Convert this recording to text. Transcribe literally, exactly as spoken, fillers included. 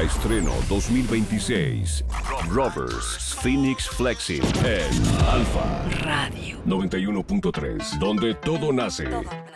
Estreno dos mil veintiséis. Rovers Phoenix Flexing en Alfa Radio noventa y uno punto tres, donde todo nace. Todo